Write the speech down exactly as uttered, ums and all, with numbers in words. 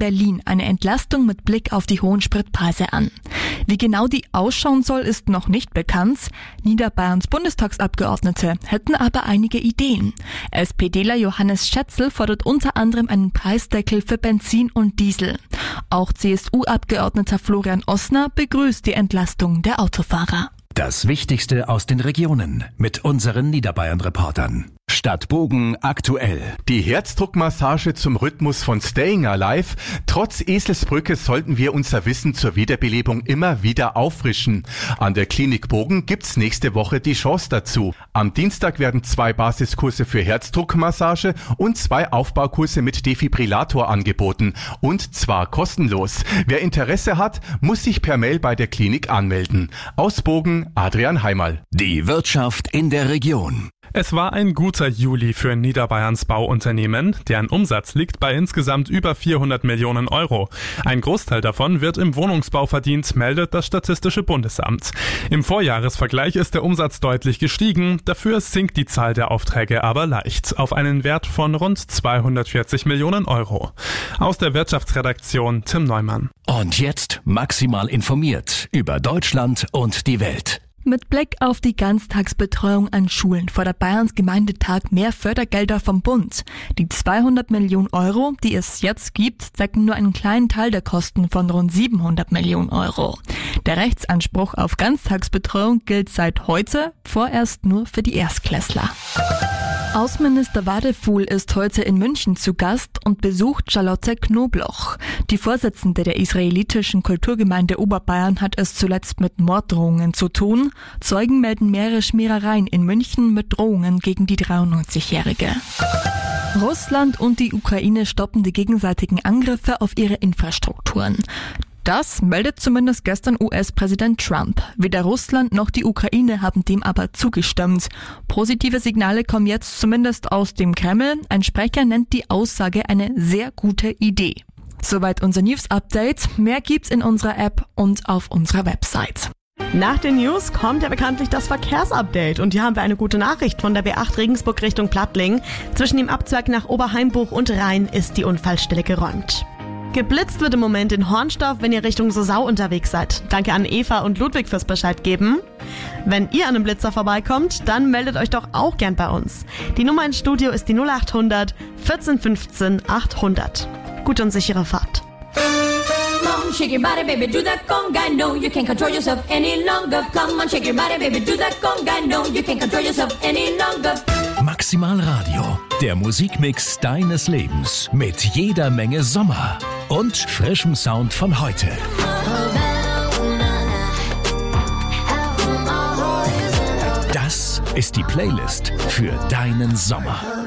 Berlin eine Entlastung mit Blick auf die hohen Spritpreise an. Wie genau die ausschauen soll, ist noch nicht bekannt. Niederbayerns Bundestagsabgeordnete hätten aber einige Ideen. SPDler Johannes Schätzl fordert unter anderem einen Preisdeckel für Benzin und Diesel. Auch C S U-Abgeordneter Florian Ossner begrüßt die Entlastung der Autofahrer. Das Wichtigste aus den Regionen mit unseren Niederbayern-Reportern. Stadtbogen aktuell. Die Herzdruckmassage zum Rhythmus von Staying Alive. Trotz Eselsbrücke sollten wir unser Wissen zur Wiederbelebung immer wieder auffrischen. An der Klinik Bogen gibt's nächste Woche die Chance dazu. Am Dienstag werden zwei Basiskurse für Herzdruckmassage und zwei Aufbaukurse mit Defibrillator angeboten. Und zwar kostenlos. Wer Interesse hat, muss sich per Mail bei der Klinik anmelden. Aus Bogen, Adrian Heimal. Die Wirtschaft in der Region. Es war ein guter Juli für Niederbayerns Bauunternehmen. Deren Umsatz liegt bei insgesamt über vierhundert Millionen Euro. Ein Großteil davon wird im Wohnungsbau verdient, meldet das Statistische Bundesamt. Im Vorjahresvergleich ist der Umsatz deutlich gestiegen. Dafür sinkt die Zahl der Aufträge aber leicht auf einen Wert von rund zweihundertvierzig Millionen Euro. Aus der Wirtschaftsredaktion Tim Neumann. Und jetzt maximal informiert über Deutschland und die Welt. Mit Blick auf die Ganztagsbetreuung an Schulen fordert Bayerns Gemeindetag mehr Fördergelder vom Bund. Die zweihundert Millionen Euro, die es jetzt gibt, decken nur einen kleinen Teil der Kosten von rund siebenhundert Millionen Euro. Der Rechtsanspruch auf Ganztagsbetreuung gilt seit heute vorerst nur für die Erstklässler. Außenminister Wadefuhl ist heute in München zu Gast und besucht Charlotte Knobloch. Die Vorsitzende der israelitischen Kulturgemeinde Oberbayern hat es zuletzt mit Morddrohungen zu tun. Zeugen melden mehrere Schmierereien in München mit Drohungen gegen die dreiundneunzigjährige. Russland und die Ukraine stoppen die gegenseitigen Angriffe auf ihre Infrastrukturen. Das meldet zumindest gestern U S-Präsident Trump. Weder Russland noch die Ukraine haben dem aber zugestimmt. Positive Signale kommen jetzt zumindest aus dem Kreml. Ein Sprecher nennt die Aussage eine sehr gute Idee. Soweit unser News-Update. Mehr gibt's in unserer App und auf unserer Website. Nach den News kommt ja bekanntlich das Verkehrsupdate und hier haben wir eine gute Nachricht von der B acht Regensburg Richtung Plattling. Zwischen dem Abzweig nach Oberhainbuch und Rhein ist die Unfallstelle geräumt. Geblitzt wird im Moment in Hornstorf, wenn ihr Richtung Sosau unterwegs seid. Danke an Eva und Ludwig fürs Bescheid geben. Wenn ihr an einem Blitzer vorbeikommt, dann meldet euch doch auch gern bei uns. Die Nummer ins Studio ist die null acht hundert vierzehn fünfzehn achthundert. Gute und sichere Fahrt. Come on, shake your body, baby, do that conga. No, you can't control yourself any longer. Come on, shake your body, baby, do that conga. No, you can't control yourself any longer. Maximal Radio, der Musikmix deines Lebens mit jeder Menge Sommer und frischem Sound von heute. Das ist die Playlist für deinen Sommer.